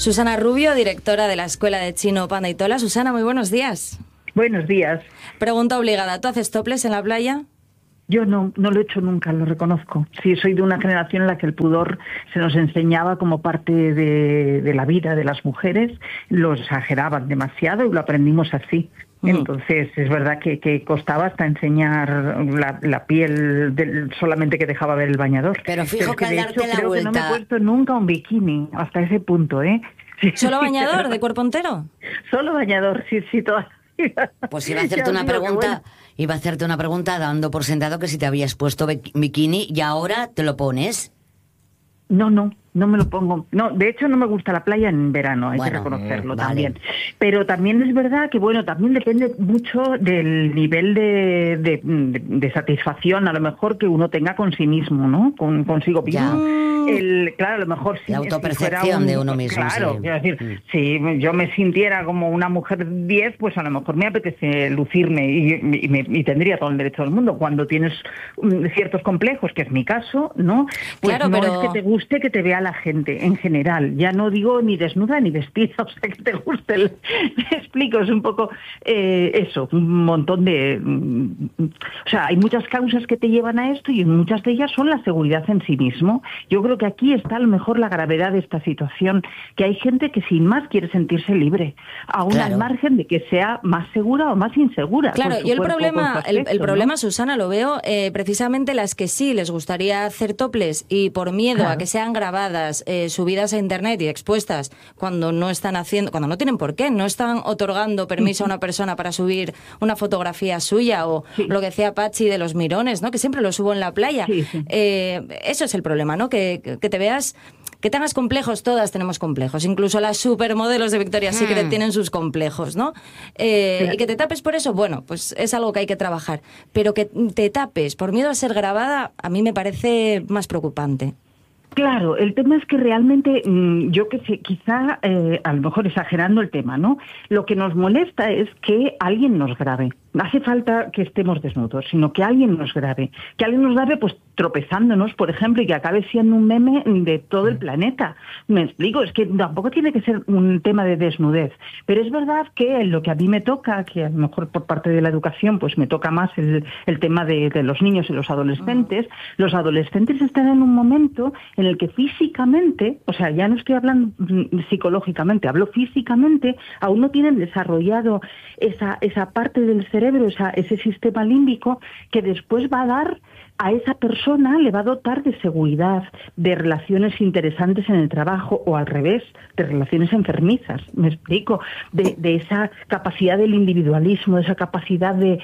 Susana Rubio, directora de la Escuela de Chino Panda y Tola. Susana, muy buenos días. Buenos días. Pregunta obligada, ¿tú haces topless en la playa? Yo no lo he hecho nunca, lo reconozco. Sí, soy de una generación en la que el pudor se nos enseñaba como parte de la vida de las mujeres, lo exageraban demasiado y lo aprendimos así. Entonces, es verdad que costaba hasta enseñar la piel solamente que dejaba ver el bañador. Pero fijo que al darte la vuelta... que no me he puesto nunca un bikini, hasta ese punto, ¿eh? Sí. ¿Solo bañador, de cuerpo entero? Solo bañador, sí, toda. Pues iba a hacerte una pregunta, dando por sentado que si te habías puesto bikini y ahora te lo pones. No me lo pongo. No, de hecho no me gusta la playa en verano, hay que reconocerlo también. Pero también es verdad que, también depende mucho del nivel de satisfacción, a lo mejor, que uno tenga con sí mismo, ¿no? Consigo mismo. Claro, a lo mejor sí. La autopercepción de uno mismo. Claro, sí. Quiero decir, si yo me sintiera como una mujer 10, pues a lo mejor me apetece lucirme y tendría todo el derecho del mundo. Cuando tienes ciertos complejos, que es mi caso, ¿no? Pues claro, no es que te guste que te vea la gente en general, ya no digo ni desnuda ni vestida, o sea, que te guste, me explico, es un poco eso, un montón de... O sea, hay muchas causas que te llevan a esto y muchas de ellas son la seguridad en sí mismo. Yo creo que aquí está a lo mejor la gravedad de esta situación, que hay gente que sin más quiere sentirse libre, aún al margen de que sea más segura o más insegura. Claro, yo el problema, Susana, lo veo precisamente las que sí les gustaría hacer topless y por miedo a que sean grabadas, subidas a internet y expuestas cuando no tienen por qué, no están otorgando permiso a una persona para subir una fotografía suya o lo que decía Pachi de los mirones, ¿no? Que siempre lo subo en la playa. Eso es el problema, ¿no? Que te veas, que tengas complejos, todas tenemos complejos, incluso las supermodelos de Victoria's Secret tienen sus complejos, ¿no? Y que te tapes por eso, pues es algo que hay que trabajar, pero que te tapes por miedo a ser grabada, a mí me parece más preocupante. Claro, el tema es que realmente, yo que sé, quizá a lo mejor exagerando el tema, ¿no? Lo que nos molesta es que alguien nos grabe. No hace falta que estemos desnudos, sino que alguien nos grabe. Que alguien nos grabe pues tropezándonos, por ejemplo, y que acabe siendo un meme de todo el planeta. Me explico, es que tampoco tiene que ser un tema de desnudez. Pero es verdad que en lo que a mí me toca, que a lo mejor por parte de la educación pues me toca más el tema de los niños y los adolescentes están en un momento en el que físicamente, o sea, ya no estoy hablando psicológicamente, hablo físicamente, aún no tienen desarrollado esa parte del cerebro, ese sistema límbico que después va a dar a esa persona, le va a dotar de seguridad, de relaciones interesantes en el trabajo o al revés, de relaciones enfermizas, me explico, de esa capacidad del individualismo, de esa capacidad de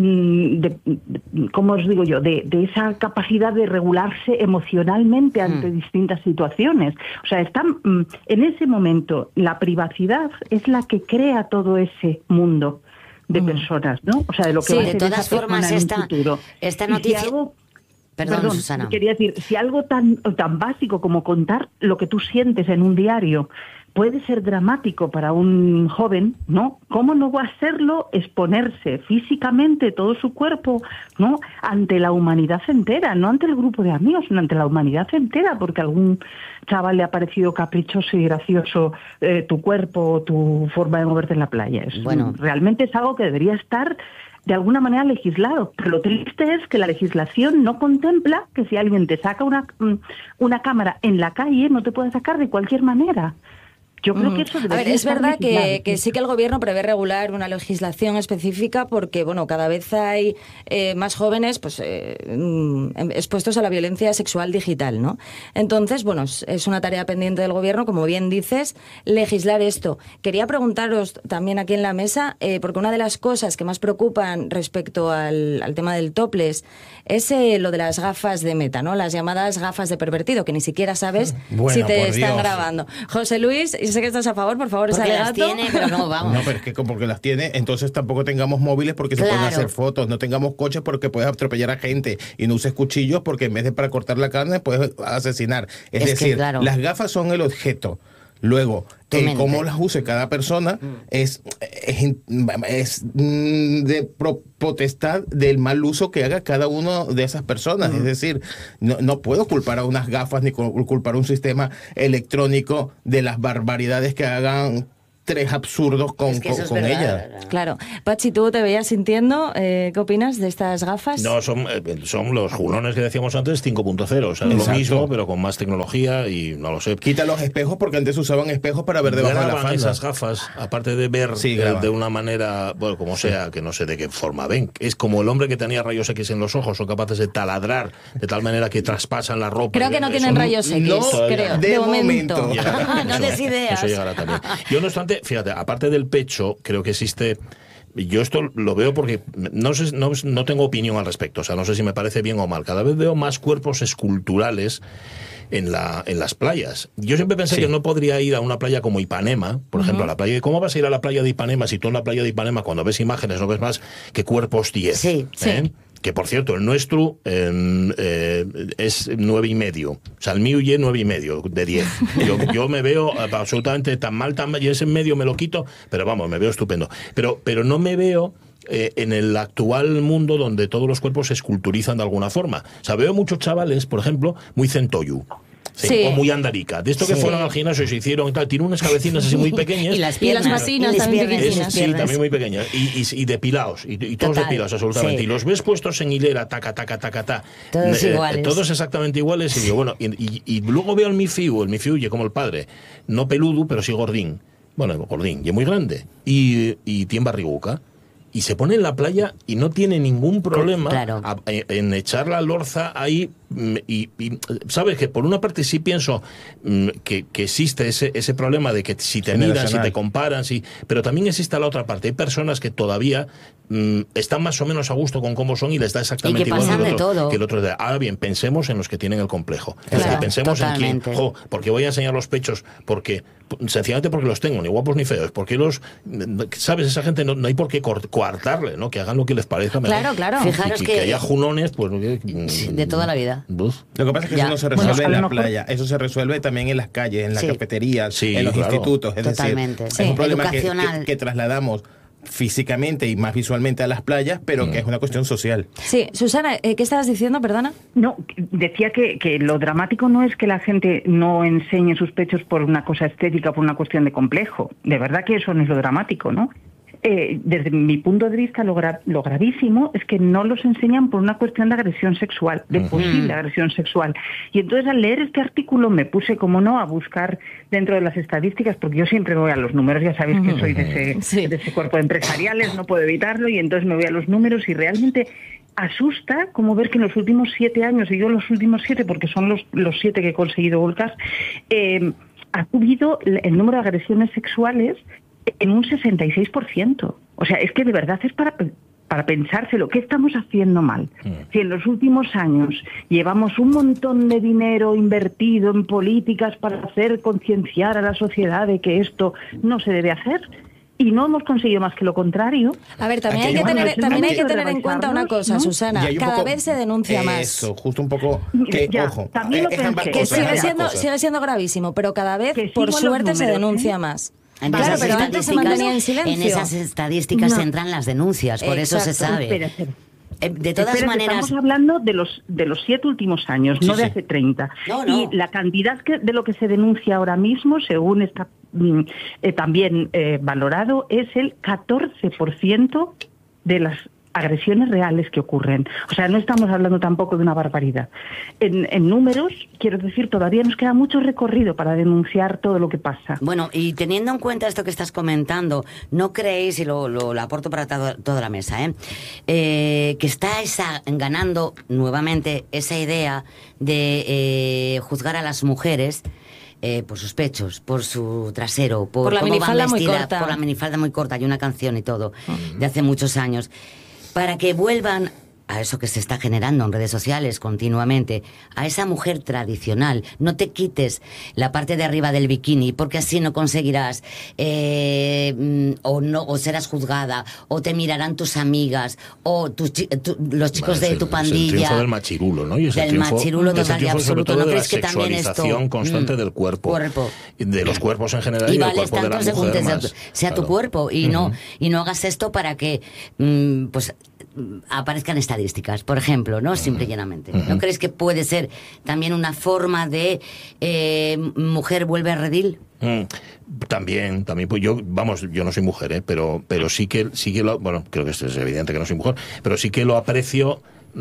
¿cómo os digo yo? De esa capacidad de regularse emocionalmente ante distintas situaciones. O sea, en ese momento la privacidad es la que crea todo ese mundo de personas, ¿no? O sea, de lo que va a ser de todas formas esta noticia... Perdón, Susana. Quería decir, si algo tan básico como contar lo que tú sientes en un diario puede ser dramático para un joven, ¿no? ¿Cómo no va a serlo exponerse físicamente todo su cuerpo, ¿no? Ante la humanidad entera, no ante el grupo de amigos, sino ante la humanidad entera, porque a algún chaval le ha parecido caprichoso y gracioso tu cuerpo o tu forma de moverte en la playa. Realmente es algo que debería estar de alguna manera legislado. Pero lo triste es que la legislación no contempla que si alguien te saca una cámara en la calle, no te puede sacar de cualquier manera. Yo creo que eso debería es verdad que sí que el gobierno prevé regular una legislación específica porque, cada vez hay más jóvenes expuestos a la violencia sexual digital, ¿no? Entonces, es una tarea pendiente del gobierno, como bien dices, legislar esto. Quería preguntaros también aquí en la mesa, porque una de las cosas que más preocupan respecto al tema del topless es lo de las gafas de Meta, ¿no? Las llamadas gafas de pervertido, que ni siquiera sabes si te están grabando. José Luis, sé que estás a favor, por favor, ese alegato. Las tiene, pero no, vamos. No, pero es que porque las tiene, entonces tampoco tengamos móviles porque se pueden hacer fotos, no tengamos coches porque puedes atropellar a gente y no uses cuchillos porque en vez de para cortar la carne puedes asesinar. Es decir, las gafas son el objeto. Luego, cómo las use cada persona es de potestad del mal uso que haga cada uno de esas personas. Es decir, no puedo culpar a unas gafas ni culpar a un sistema electrónico de las barbaridades que hagan tres absurdos con ella. Claro. Pachi, ¿tú te veías sintiendo? ¿Qué opinas de estas gafas? No, son los julones que decíamos antes 5.0, o sea, lo mismo, pero con más tecnología y no lo sé. Quita los espejos, porque antes usaban espejos para ver debajo de la falda. Esas gafas, aparte de ver de una manera, bueno, como sea, que no sé de qué forma ven. Es como el hombre que tenía rayos X en los ojos, son capaces de taladrar de tal manera que traspasan la ropa. Creo que no tienen rayos X, creo. De momento. No des ideas. Eso llegará también. Yo, no obstante, fíjate, aparte del pecho, creo que existe... Yo esto lo veo porque no tengo opinión al respecto, o sea, no sé si me parece bien o mal. Cada vez veo más cuerpos esculturales en las playas. Yo siempre pensé que no podría ir a una playa como Ipanema, por ejemplo, a la playa. ¿Cómo vas a ir a la playa de Ipanema si tú en la playa de Ipanema, cuando ves imágenes, no ves más que cuerpos 10? Sí. Que, por cierto, el nuestro es 9,5. O sea, el mío y 9,5 de 10. Yo me veo absolutamente tan mal, y ese en medio me lo quito, pero vamos, me veo estupendo. Pero no me veo en el actual mundo donde todos los cuerpos se esculturizan de alguna forma. O sea, veo muchos chavales, por ejemplo, muy centoyu. O muy andarica. De esto que fueron al gimnasio y se hicieron y tal, tienen unas cabecinas así muy pequeñas. Y las piernas. Y las patinas también pequeñas. Sí, también muy pequeñas. Y depilados. Y todos depilados, absolutamente. Y los ves puestos en hilera, taca. Todos iguales. Todos exactamente iguales. Y digo, bueno, y luego veo el Mifiu, y como el padre. No peludo, pero sí gordín. Bueno, gordín. Y es muy grande. Y tiene barriguca. Y se pone en la playa y no tiene ningún problema en echar la lorza ahí. Y sabes que por una parte sí pienso que existe ese problema de que si te miran, si te comparan, pero también existe la otra parte. Hay personas que todavía están más o menos a gusto con cómo son y les da exactamente igual que el otro día. Ahora bien, pensemos en los que tienen el complejo. Pensemos totalmente. En quién, porque voy a enseñar los pechos, sencillamente porque los tengo, ni guapos ni feos, porque sabes, esa gente no hay por qué coartarle, ¿no? Que hagan lo que les parezca mejor. Claro. Fijaros que haya junones, pues de toda la vida. Lo que pasa es que eso no se resuelve en la playa, eso se resuelve también en las calles, en las cafeterías, en los institutos. Es decir, es un problema que trasladamos físicamente y más visualmente a las playas, pero que es una cuestión social. Sí, Susana, ¿qué estabas diciendo, perdona? No, decía que lo dramático no es que la gente no enseñe sus pechos por una cosa estética, por una cuestión de complejo. De verdad que eso no es lo dramático, ¿no? Desde mi punto de vista, lo gravísimo es que no los enseñan por una cuestión de agresión sexual, de posible agresión sexual. Y entonces al leer este artículo me puse, como no, a buscar dentro de las estadísticas, porque yo siempre voy a los números, ya sabéis que soy de ese cuerpo de empresariales, no puedo evitarlo, y entonces me voy a los números y realmente asusta como ver que en los últimos 7 años, y yo los últimos 7 porque son los 7 que he conseguido volcar, ha subido el número de agresiones sexuales en un 66%. O sea, es que de verdad es para pensárselo. ¿Qué estamos haciendo mal? Si en los últimos años llevamos un montón de dinero invertido en políticas para hacer concienciar a la sociedad de que esto no se debe hacer, y no hemos conseguido más que lo contrario. A ver, también hay que tener en cuenta una cosa, ¿no? Susana, cada vez se denuncia más. Eso, justo un poco ojo. También que sigue siendo gravísimo, pero cada vez, por suerte, se denuncia más. Claro, pero antes se mantenía en silencio. En esas estadísticas entran las denuncias, por eso se sabe. De todas maneras, estamos hablando de los 7 últimos años, no de hace 30. No. Y la cantidad de lo que se denuncia ahora mismo, según está también valorado, es el 14% de las agresiones reales que ocurren. O sea, no estamos hablando tampoco de una barbaridad. En números, quiero decir, todavía nos queda mucho recorrido para denunciar todo lo que pasa. Bueno, y teniendo en cuenta esto que estás comentando, ¿no creéis, y lo aporto para toda la mesa, que está ganando nuevamente esa idea de juzgar a las mujeres por sus pechos, por su trasero, por la cómo minifalda van vestidas, muy corta. por la minifalda muy corta, hay una canción y todo, de hace muchos años, para que vuelvan a eso que se está generando en redes sociales continuamente, a esa mujer tradicional. No te quites la parte de arriba del bikini, porque así no conseguirás o serás juzgada, o te mirarán tus amigas, o los chicos de tu pandilla. Es el triunfo del machirulo, ¿no? Y es del machirulo total y absoluto. ¿No crees que también esto? La sexualización constante del cuerpo, de los cuerpos en general y del cuerpo de la mujer más. Sea tu cuerpo y no hagas esto para que pues aparezcan estadísticas, por ejemplo, ¿no? Simple y llanamente. ¿No crees que puede ser también una forma de mujer vuelve a redil? También, pues yo no soy mujer, pero sí que bueno, creo que es evidente que no soy mujer, pero sí que lo aprecio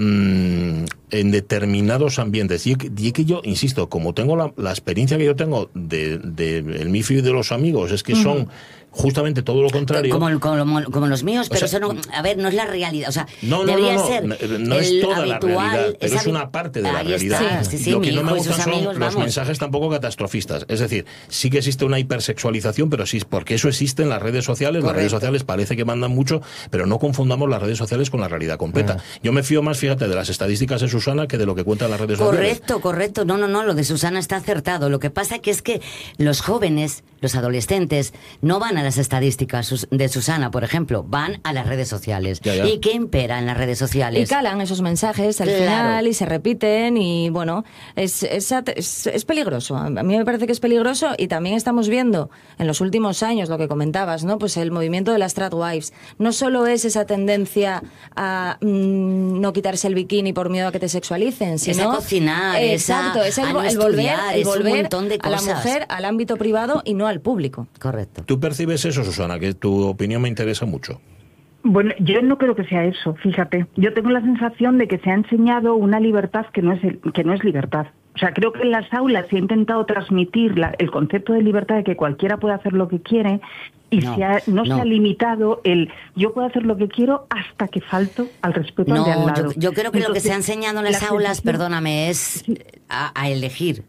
en determinados ambientes. Y que yo, insisto, como tengo la experiencia que yo tengo de el MIFIU y de los amigos, es que son justamente todo lo contrario. Como los míos, pero eso no, a ver, no es la realidad. O sea, debería ser no es toda la realidad, pero es una parte de la realidad. Sí, lo que no me gustan son los mensajes tampoco catastrofistas. Es decir, sí que existe una hipersexualización, pero sí, porque eso existe en las redes sociales. Correcto. Las redes sociales parece que mandan mucho, pero no confundamos las redes sociales con la realidad completa. Yo me fío más, fíjate, de las estadísticas de Susana que de lo que cuentan las redes sociales. Correcto. No, lo de Susana está acertado. Lo que pasa es que los jóvenes, los adolescentes, no van a las estadísticas de Susana, por ejemplo, van a las redes sociales. Ya. ¿Y qué impera en las redes sociales? Y calan esos mensajes al final y se repiten y bueno, es peligroso. A mí me parece que es peligroso y también estamos viendo en los últimos años lo que comentabas, ¿no? Pues el movimiento de las tradwives. No solo es esa tendencia a no quitarse el bikini por miedo a que te sexualicen, sino esa cocinar, exacto, es el volver un montón de cosas. A la mujer al ámbito privado y no al público. Correcto. ¿Tú percibes eso, Susana? Que tu opinión me interesa mucho. Bueno, yo no creo que sea eso, fíjate. Yo tengo la sensación de que se ha enseñado una libertad que no es libertad. O sea, creo que en las aulas se ha intentado transmitir el concepto de libertad de que cualquiera puede hacer lo que quiere y se ha limitado yo puedo hacer lo que quiero hasta que falto al respeto al de al lado. Yo creo que lo que se ha enseñado en las aulas, perdóname, es a elegir,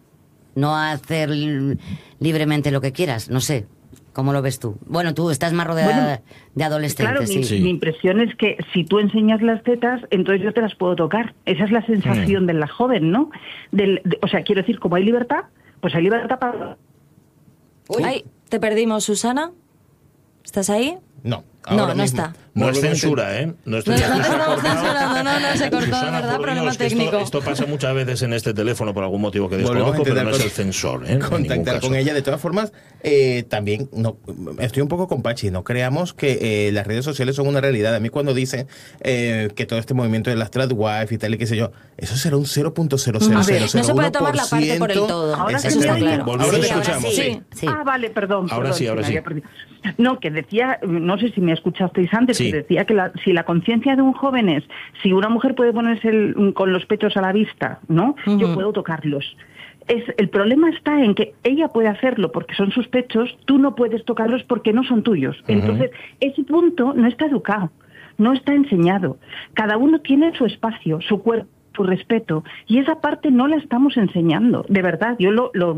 no a hacer libremente lo que quieras, no sé. ¿Cómo lo ves tú? Bueno, tú estás más rodeada de adolescentes. Claro, mi impresión es que si tú enseñas las tetas, entonces yo te las puedo tocar. Esa es la sensación de la joven, ¿no? O sea, quiero decir, como hay libertad, pues hay libertad para... Ay, te perdimos, Susana. ¿Estás ahí? No. No está. No es censura, ¿eh? No estamos censurando, no se cortó, Susana, ¿verdad? Problema técnico. Esto pasa muchas veces en este teléfono por algún motivo que desconozco, pero no es el censor, ¿eh? Contactar con ella. De todas formas, también estoy un poco con Pachi. No creamos que las redes sociales son una realidad. A mí cuando dicen que todo este movimiento de las tradwives y tal y qué sé yo, eso será un 0.0001%. No se puede tomar la parte por el todo. Ahora sí está claro. Ahora te escuchamos. Sí. Vale, perdón. Ahora sí. No, que decía, no sé si me escuchasteis antes, que decía que si la conciencia de un joven es, si una mujer puede ponerse con los pechos a la vista, ¿no? Yo puedo tocarlos. El problema está en que ella puede hacerlo porque son sus pechos, tú no puedes tocarlos porque no son tuyos. Entonces, ese punto no está educado, no está enseñado. Cada uno tiene su espacio, su cuerpo, su respeto, y esa parte no la estamos enseñando. De verdad, yo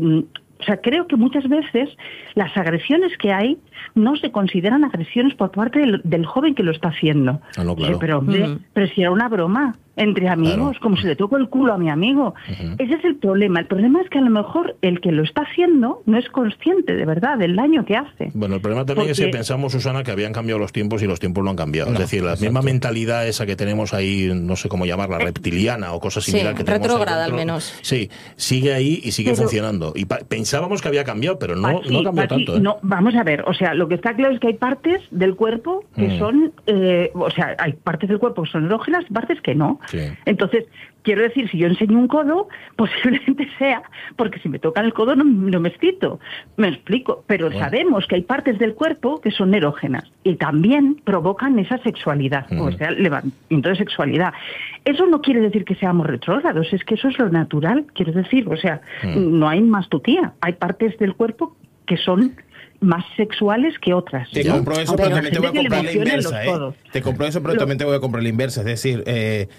o sea, creo que muchas veces las agresiones que hay no se consideran agresiones por parte del joven que lo está haciendo. No, claro. Pero si era una broma entre amigos, como si le toco el culo a mi amigo. Ese es el problema. El problema es que a lo mejor el que lo está haciendo no es consciente de verdad del daño que hace. Bueno, el problema también es que pensamos, Susana, que habían cambiado los tiempos y los tiempos no han cambiado. Es decir, la misma mentalidad esa que tenemos ahí, no sé cómo llamarla, reptiliana o cosa similar que tenemos retrógrada al menos. Sí, sigue ahí y sigue funcionando. Y pensábamos que había cambiado, pero no ha cambiado tanto. No, vamos a ver, o sea, lo que está claro es que hay partes del cuerpo que son, o sea, hay partes del cuerpo que son erógenas y partes que no. Sí. Entonces, quiero decir, si yo enseño un codo, posiblemente sea porque si me tocan el codo no me excito. Me explico. Pero sabemos que hay partes del cuerpo que son erógenas y también provocan esa sexualidad, o sea, levantamiento de sexualidad. Eso no quiere decir que seamos retrógrados, es que eso es lo natural, quiero decir. O sea, no hay más tutía. Hay partes del cuerpo que son más sexuales que otras. Te compro eso, pero también te voy a comprar la inversa. Te compro eso, pero también te voy a comprar la inversa. Es decir,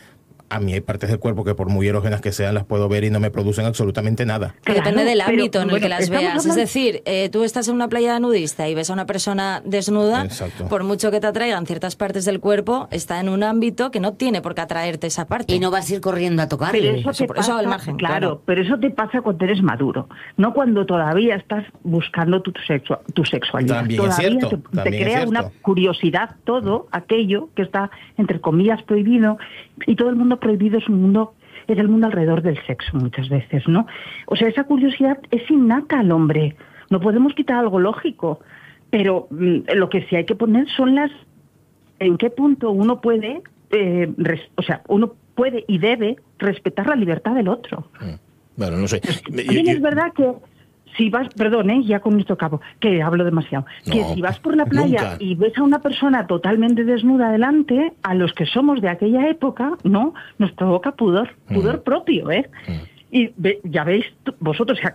a mí hay partes del cuerpo que por muy erógenas que sean las puedo ver y no me producen absolutamente nada. Claro, depende del ámbito en el que las estamos veas. hablando... Es decir, tú estás en una playa nudista y ves a una persona desnuda, Exacto. por mucho que te atraigan ciertas partes del cuerpo, está en un ámbito que no tiene por qué atraerte esa parte. Y no vas a ir corriendo a tocarle. Pero eso te Eso pasa, al margen, claro. pero eso te pasa cuando eres maduro, no cuando todavía estás buscando tu sexualidad. También es Todavía cierto, te también es crea cierto. una curiosidad todo aquello que está, entre comillas, prohibido, y todo el mundo prohibido es el mundo alrededor del sexo muchas veces, ¿no? O sea, esa curiosidad es innata al hombre, no podemos quitar algo lógico, pero lo que sí hay que poner son en qué punto uno puede, uno puede y debe respetar la libertad del otro. Bueno, no sé. También es verdad que si vas, perdón, ya con esto acabo, que hablo demasiado, que No, si vas por la playa nunca. y ves a una persona totalmente desnuda delante, a los que somos de aquella época, no, nos provoca pudor propio, ¿eh? Y ya veis vosotros que